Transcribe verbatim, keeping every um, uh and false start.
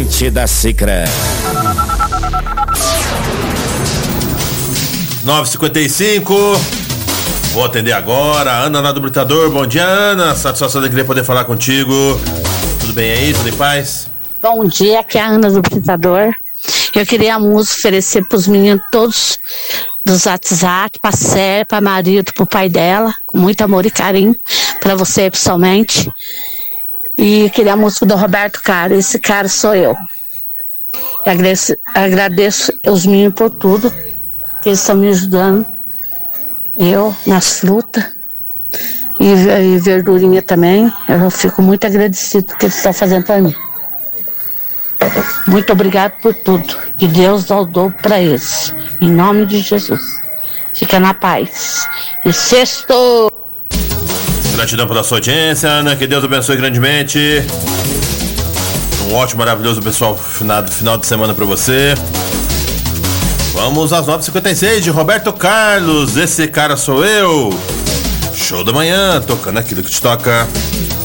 Atlântida Sicredi. nove e cinquenta e cinco. Vou atender agora. Ana lá do Britador. Bom dia, Ana. Satisfação de querer poder falar contigo. Tudo bem aí? Tudo em paz? Bom dia, aqui é a Ana do Britador. Eu queria a música oferecer para os meninos todos dos WhatsApp, para a Sé, para marido, para o pai dela, com muito amor e carinho, para você pessoalmente. E queria a música do Roberto Carlos. Esse cara sou eu. E agradeço, agradeço os meninos por tudo, que eles estão me ajudando. Eu, nas frutas. E, e verdurinha também. Eu fico muito agradecido que eles estão fazendo para mim. Muito obrigado por tudo. Que Deus dá o dobro para eles. Em nome de Jesus. Fica na paz. E sexto. Gratidão pela sua audiência, Ana. Que Deus abençoe grandemente. Um ótimo, maravilhoso, pessoal, final, final de semana para você. Vamos às nove e cinquenta e seis de Roberto Carlos. Esse cara sou eu. Show da manhã, tocando aquilo que te toca.